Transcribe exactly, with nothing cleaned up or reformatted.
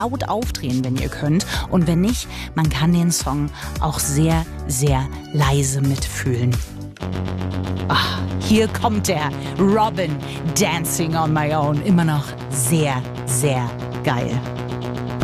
laut aufdrehen, wenn ihr könnt. Und wenn nicht, man kann den Song auch sehr, sehr leise mitfühlen. Ach, hier kommt der Robyn, Dancing on My Own. Immer noch sehr, sehr geil.